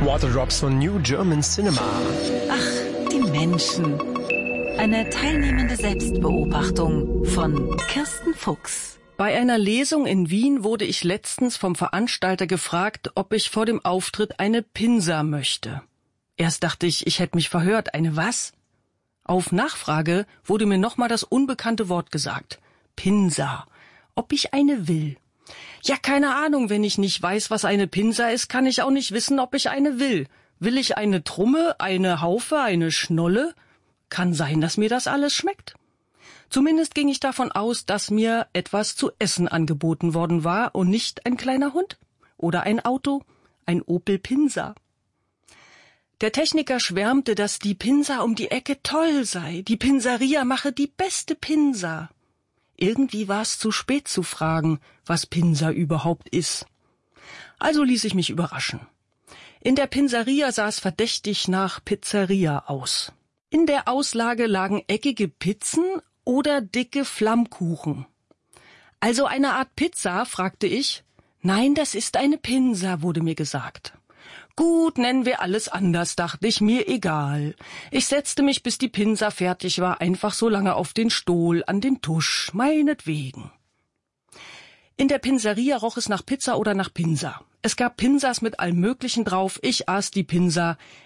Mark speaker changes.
Speaker 1: Waterdrops von New German Cinema.
Speaker 2: Ach, die Menschen. Eine teilnehmende Selbstbeobachtung von Kirsten Fuchs.
Speaker 3: Bei einer Lesung in Wien wurde ich letztens vom Veranstalter gefragt, ob ich vor dem Auftritt eine Pinsa möchte. Erst dachte ich hätte mich verhört. Eine was? Auf Nachfrage wurde mir nochmal das unbekannte Wort gesagt. Pinsa. Ob ich eine will. Ja, keine Ahnung, wenn ich nicht weiß, was eine Pinsa ist, kann ich auch nicht wissen, ob ich eine will. Will ich eine Trumme, eine Haufe, eine Schnolle? Kann sein, dass mir das alles schmeckt. Zumindest ging ich davon aus, dass mir etwas zu essen angeboten worden war und nicht ein kleiner Hund oder ein Auto, ein Opel Pinsa. Der Techniker schwärmte, dass die Pinsa um die Ecke toll sei. Die Pinseria mache die beste Pinsa. Irgendwie war es zu spät zu fragen, was Pinsa überhaupt ist. Also ließ ich mich überraschen. In der Pinseria sah es verdächtig nach Pizzeria aus. In der Auslage lagen eckige Pizzen oder dicke Flammkuchen. Also eine Art Pizza, fragte ich. Nein, das ist eine Pinsa, wurde mir gesagt. Gut, nennen wir alles anders, dachte ich, mir egal. Ich setzte mich, bis die Pinsa fertig war, einfach so lange auf den Stuhl, an den Tusch, meinetwegen. In der Pinseria roch es nach Pizza oder nach Pinsa. Es gab Pinsas mit allem Möglichen drauf, ich aß die Pinsa.